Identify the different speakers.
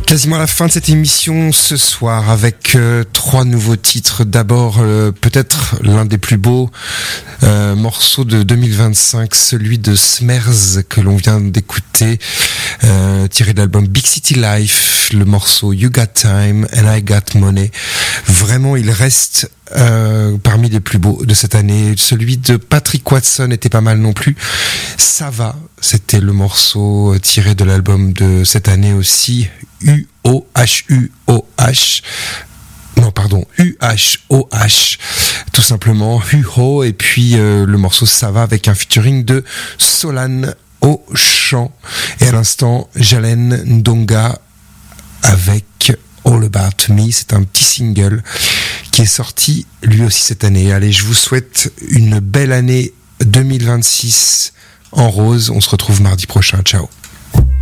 Speaker 1: Quasiment à la fin de cette émission ce soir avec 3 nouveaux titres. D'abord, peut-être l'un des plus beaux morceaux de 2025, celui de Smers que l'on vient d'écouter, tiré de l'album Big City Life, le morceau You Got Time and I Got Money. Vraiment, il reste parmi les plus beaux de cette année. Celui de Patrick Watson était pas mal non plus. Ça va, c'était le morceau tiré de l'album de cette année aussi, U-O-H-U-O-H. Non, pardon, U-H-O-H, tout simplement, U-Ho, et puis le morceau Ça va avec un featuring de Solane au chant. Et à l'instant, Jalen Ndonga avec All About Me, c'est un petit single qui est sorti lui aussi cette année. Allez, je vous souhaite une belle année 2026 en rose. On se retrouve mardi prochain. Ciao.